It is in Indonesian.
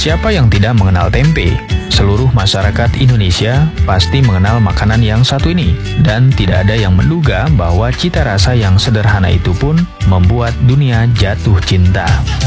Siapa yang tidak mengenal tempe? Seluruh masyarakat Indonesia pasti mengenal makanan yang satu ini, dan tidak ada yang menduga bahwa cita rasa yang sederhana itu pun membuat dunia jatuh cinta.